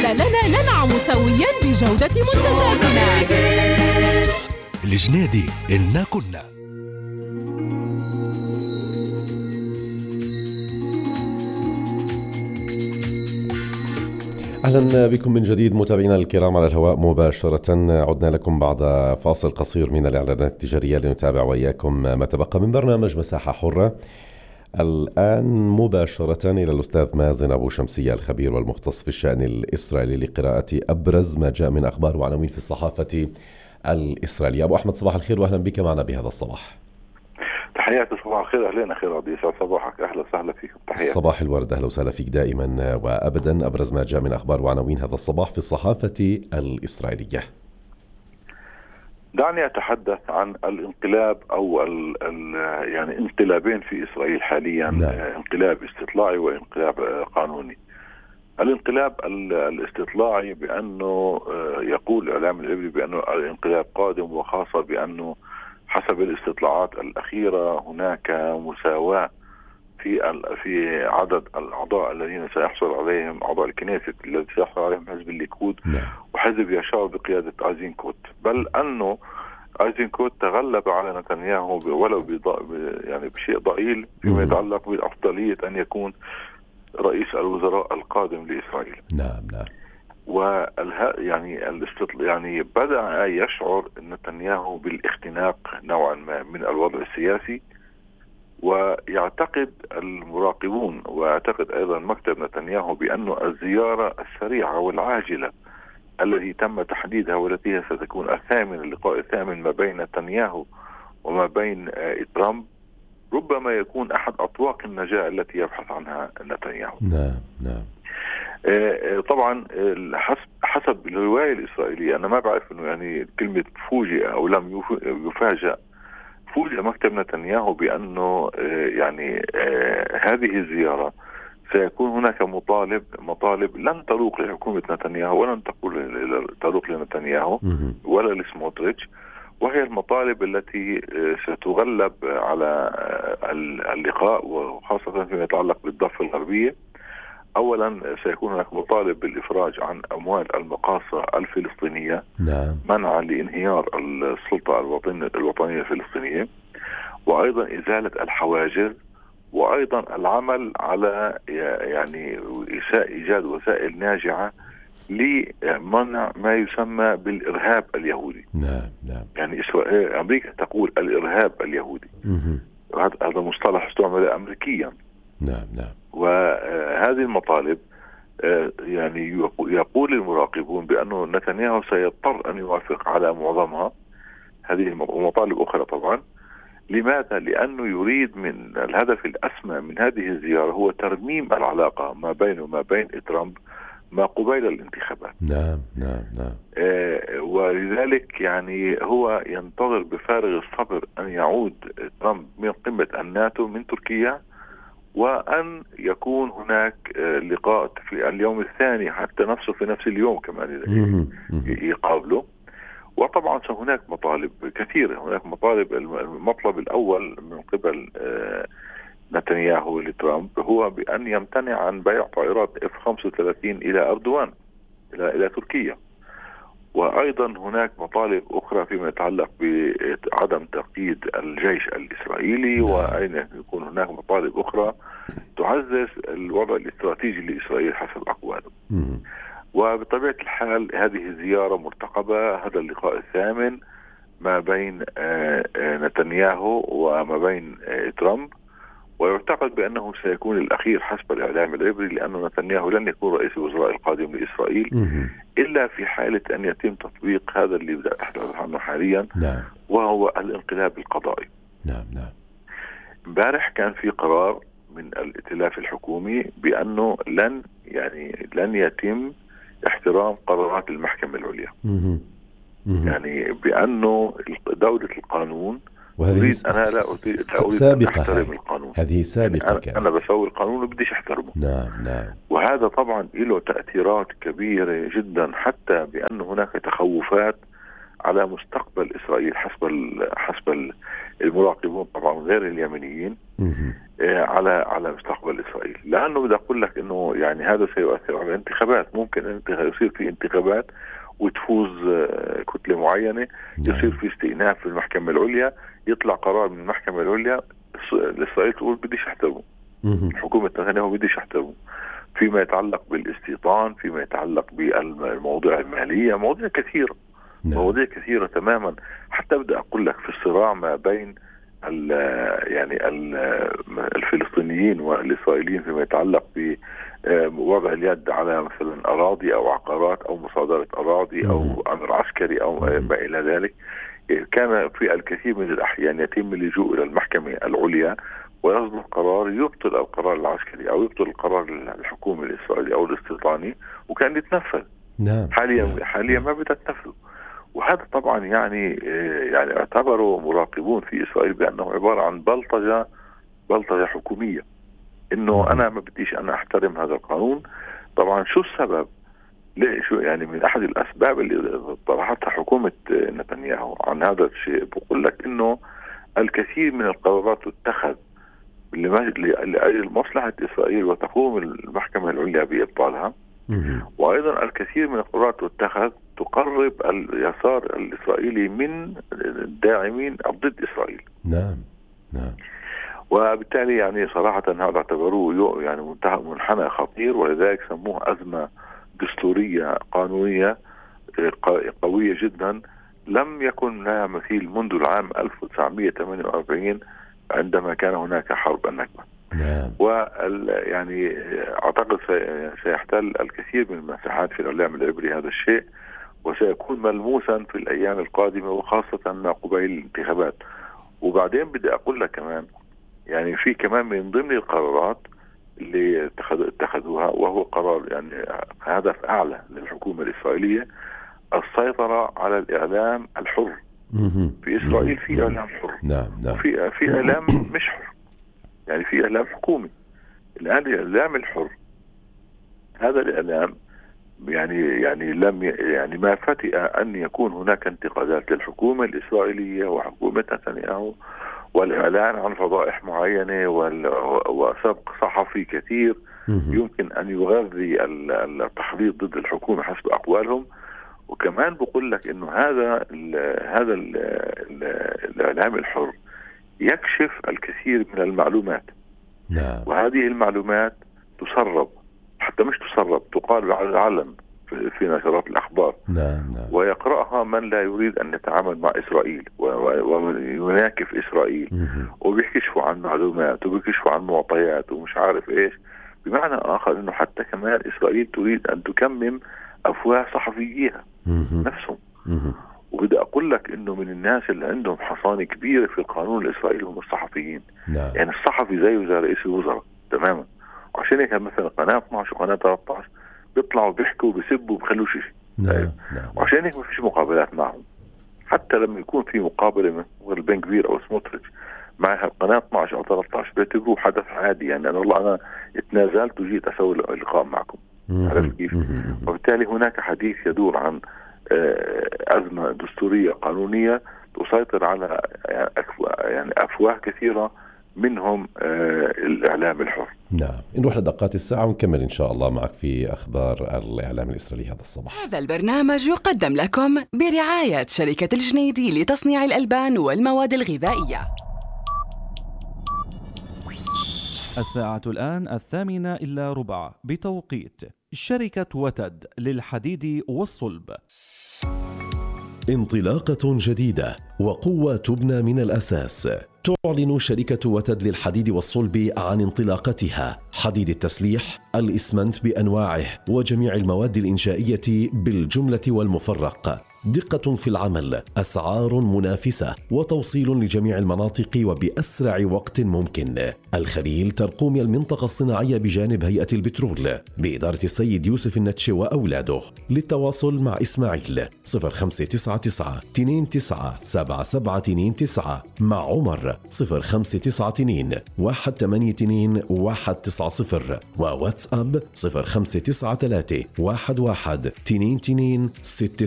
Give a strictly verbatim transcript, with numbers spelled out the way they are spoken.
خلالنا ننعم سويا بجودة منتجاتنا. الجنيدي إلنا كنا. أهلا بكم من جديد متابعينا الكرام على الهواء مباشرة. عدنا لكم بعد فاصل قصير من الإعلانات التجارية لنتابع وإياكم ما تبقى من برنامج مساحة حرة. الآن مباشرة إلى الأستاذ مازن أبو شمسية الخبير والمختص في الشأن الإسرائيلي لقراءة أبرز ما جاء من أخبار وعناوين في الصحافة الإسرائيلية. أبو أحمد صباح الخير وأهلا بك معنا بهذا الصباح. تحياتي صباح الخير. أهلين أخير عدي يسعد صباحك. أهلا وسهلا فيكم. تحياتي. صباح الورد. أهلا وسهلا فيك دائما وأبدا. أبرز ما جاء من أخبار وعناوين هذا الصباح في الصحافة الإسرائيلية. دعني أتحدث عن الانقلاب أو ال ال يعني انقلابين في إسرائيل حاليا. نعم. انقلاب استطلاعي وانقلاب قانوني. الانقلاب الاستطلاعي بأنه يقول الإعلام العبري بأنه الانقلاب قادم، وخاصة بأنه حسب الاستطلاعات الأخيرة هناك مساواة في في عدد الأعضاء الذين سيحصل عليهم أعضاء الكنيست الذي سيحصل عليهم حزب الليكود وحزب يشار بقيادة أيزنكوت، بل أنه أيزنكوت تغلب على نتنياهو ولو يعني بشيء ضئيل فيما يتعلق بأفضلية أن يكون رئيس الوزراء القادم لإسرائيل. نعم نعم. والها يعني الاستطلاع يعني بدأ يشعر نتنياهو بالاختناق نوعا ما من الوضع السياسي، ويعتقد المراقبون ويعتقد أيضا مكتب نتنياهو بأنه الزيارة السريعة والعاجلة التي تم تحديدها والتي هي ستكون الثامن اللقاء الثامن ما بين نتنياهو وما بين ترامب ربما يكون أحد أطواق النجاة التي يبحث عنها نتنياهو. نعم نعم. طبعا حسب حسب الرواية الإسرائيلية، أنا ما بعرف إنه يعني كلمة فوجئ أو لم يفاجأ، فوجئ مكتب نتنياهو بأنه يعني هذه الزيارة سيكون هناك مطالب مطالب لن تروق لحكومة نتنياهو ولن تقول تروق لنتنياهو ولا لسموتريتش، وهي المطالب التي ستغلب على اللقاء وخاصة فيما يتعلق بالضفة الغربية. أولا سيكون هناك مطالب بالإفراج عن أموال المقاصة الفلسطينية. نعم. منعا لانهيار السلطة الوطنية الفلسطينية، وأيضا إزالة الحواجز، وأيضا العمل على يعني إيجاد وسائل ناجعة لمنع ما يسمى بالإرهاب اليهودي. نعم نعم. يعني أمريكا تقول الإرهاب اليهودي، هذا مصطلح استعمل أمريكيا. نعم نعم. وهذه المطالب يعني يقول المراقبون بأنه نتنياهو سيضطر أن يوافق على معظمها، هذه مطالب أخرى طبعا. لماذا؟ لأنه يريد من الهدف الأسمى من هذه الزيارة هو ترميم العلاقة ما بينه وما بين ترامب ما قبيل الانتخابات. نعم نعم نعم. آه ولذلك يعني هو ينتظر بفارغ الصبر أن يعود ترامب من قمة الناتو من تركيا، وأن يكون هناك لقاء في اليوم الثاني حتى نفسه في نفس اليوم كمان يقابله. وطبعا هناك مطالب كثيرة. هناك مطالب. المطلب الأول من قبل نتنياهو لترامب هو بأن يمتنع عن بيع طائرات إف خمسة وثلاثين إلى أردوان إلى إلى تركيا. وأيضا هناك مطالب أخرى فيما يتعلق بعدم تقييد الجيش الإسرائيلي، وأين يكون هناك مطالب أخرى تعزز الوضع الاستراتيجي لإسرائيل حسب أقواله. وبطبيعة الحال هذه الزيارة مرتقبة، هذا اللقاء الثامن ما بين نتنياهو وما بين ترامب، ويعتقد بأنه سيكون الأخير حسب الإعلام العبري، لأن نتنياهو لن يكون رئيس الوزراء القادم لإسرائيل إلا في حالة أن يتم تطبيق هذا اللي بدأ أحدث عنه حاليا. نعم. وهو الانقلاب القضائي. نعم نعم. امبارح كان في قرار من الائتلاف الحكومي بأنه لن يعني لن يتم احترام قرارات المحكمة العليا. مم. مم. يعني بأنه دولة القانون، وهذه أنا لا أريد سابقة. أحترم القانون. هذه سابقة. يعني أنا, أنا بسوي القانون وبديش أحترمه. نعم نعم. وهذا طبعا له تأثيرات كبيرة جدا، حتى بأن هناك تخوفات على مستقبل إسرائيل حسب حسب المراقبون طبعا غير اليمنيين، على على مستقبل إسرائيل، لأنه بدي أقول لك إنه يعني هذا سيؤثر على الانتخابات. ممكن يصير في انتخابات وتفوز كتلة معينة، يصير في استئناف في المحكمة العليا، يطلع قرار من المحكمة العليا إسرائيل تقول بديش أحترمه، حكومة نتنياهو بديش أحترمه فيما يتعلق بالاستيطان، فيما يتعلق بالمواضيع المالية، مواضيع كثيرة مواضيع كثيرة تماما. حتى بدي أقول لك في الصراع ما بين ال يعني ال الفلسطينيين والإسرائيليين فيما يتعلق بوضع اليد على مثلا أراضي أو عقارات أو مصادرة أراضي أو أمر عسكري أو ما إلى ذلك، كان في الكثير من الأحيان يتم اللجوء إلى المحكمة العليا ويصدر قرار يبطل القرار العسكري أو يبطل القرار الحكومي الإسرائيلي أو الاستيطاني، وكان يتنفذ. نعم. حاليا نعم. حاليا ما بدها تنفذ. وهذا طبعا يعني يعني اعتبروا مراقبون في إسرائيل بأنه عبارة عن بلطجة بلطجة حكومية، إنه أنا ما بديش أنا أحترم هذا القانون. طبعا شو السبب؟ ليه شو يعني من أحد الأسباب اللي طرحتها حكومة نتنياهو عن هذا الشيء، بقول لك إنه الكثير من القرارات تتخذ لأجل مصلحة إسرائيل وتقوم المحكمة العليا بإبطالها، وأيضا الكثير من القرارات تتخذ تقرب اليسار الإسرائيلي من الداعمين ضد إسرائيل. نعم نعم. وبالتالي يعني صراحة هذا اعتبروه يعني منتهى منحنى خطير، ولذلك سموه أزمة دستورية قانونية قوية جدا لم يكن لها مثيل منذ العام ألف وتسعمائة وثمانية وأربعين عندما كان هناك حرب النكبة. نعم. وال يعني أعتقد سيحتل الكثير من المساحات في الإعلام العبري هذا الشيء، وسيكون ملموسا في الأيام القادمة وخاصة ما قبيل الانتخابات. وبعدين بدي أقول لك كمان يعني في كمان من ضمن القرارات اللي اتخذوها وهو قرار يعني هدف أعلى للحكومة الإسرائيلية، السيطرة على الإعلام الحر. في إسرائيل في إعلام حر، نعم نعم. في في إعلام مش حر، يعني في إعلام حكومي. الآن الإعلام الحر هذا الإعلام يعني يعني لم يعني ما فتئ أن يكون هناك انتقادات للحكومة الإسرائيلية وحكومة نتنياهو والإعلان عن فضائح معينة وسبق صحفي كثير يمكن أن يغذي التحريض ضد الحكومة حسب أقوالهم. وكمان بقول لك إنه هذا ال هذا ال ال الإعلام الحر يكشف الكثير من المعلومات. نعم. وهذه المعلومات تسرب، حتى مش تسرب، تقال على العلن في, في نشرات الأخبار. نعم نعم. ويقرأها من لا يريد أن يتعامل مع إسرائيل ويناكف إسرائيل، وبيكشفوا عن معلومات وبيكشفوا عن معطيات ومش عارف إيش. بمعنى آخر إنه حتى كمان إسرائيل تريد أن تكمم أفواه صحفييها نفسهم. وبدي أقول لك إنه من الناس اللي عندهم حصانة كبيرة في القانون الإسرائيلي هم الصحفيين. نعم. يعني الصحفي زيه زي رئيس الوزراء تماما. وعشان هيك مثلا قناة اثنا عشر وقناة ثلاثة عشر بيطلعوا بيحكوا وبيسبوا وبخلوش شيء. نعم. نعم. وعشان هيك ما فيش مقابلات معهم. حتى لما يكون في مقابلة من بن كبير أو سموتريتش مع قناة اثنا عشر أو ثلاثة عشر بيعتبروه حدث عادي، يعني أنا والله أنا اتنازلت وجيت أسوي اللقاء معكم. عرفت كيف؟ وبالتالي هناك حديث يدور عن أزمة دستورية قانونية تسيطر على يعني أفواه كثيرة منهم الإعلام الحر. نعم. نروح لدقات الساعة ونكمل إن شاء الله معك في أخبار الإعلام الإسرائيلي هذا الصباح. هذا البرنامج يقدم لكم برعاية شركة الجنيدي لتصنيع الألبان والمواد الغذائية. الساعة الآن الثامنة إلا ربع بتوقيت شركة وتد للحديد والصلب. انطلاقة جديدة وقوة تبنى من الأساس. تعلن شركة وتد للحديد والصلب عن انطلاقتها حديد التسليح، الإسمنت بأنواعه وجميع المواد الإنشائية بالجملة والمفرق. دقة في العمل، أسعار منافسة، وتوصيل لجميع المناطق وبأسرع وقت ممكن. الخليل ترقوم المنطقة الصناعية بجانب هيئة البترول بإدارة السيد يوسف النتشي وأولاده. للتواصل مع إسماعيل صفر خمسة تسعة تسعة اثنين تسعة سبعة سبعة اثنين تسعة، مع عمر صفر خمسة تسعة اثنين واحد ثمانية اثنين واحد تسعة صفر، وواتساب صفر خمسة تسعة ثلاثة واحد واحد اثنين اثنين ستة